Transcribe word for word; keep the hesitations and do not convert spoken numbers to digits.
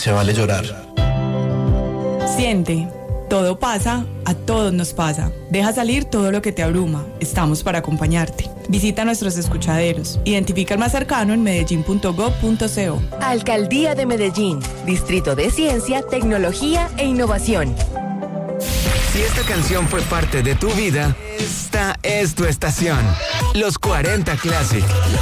Se vale llorar. Siente, todo pasa, a todos nos pasa. Deja salir todo lo que te abruma. Estamos para acompañarte. Visita nuestros escuchaderos. Identifica el más cercano en medellín punto gob punto co. Alcaldía de Medellín, Distrito de Ciencia, Tecnología e Innovación. Si esta canción fue parte de tu vida, esta es tu estación. Los cuarenta Classic.